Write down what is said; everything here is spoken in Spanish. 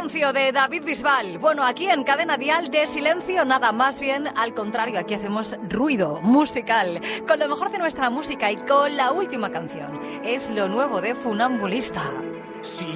Silencio de David Bisbal. Bueno, aquí en Cadena Dial de silencio nada, más bien al contrario, aquí hacemos ruido musical con lo mejor de nuestra música y con la última canción. Es lo nuevo de Funambulista. Sí.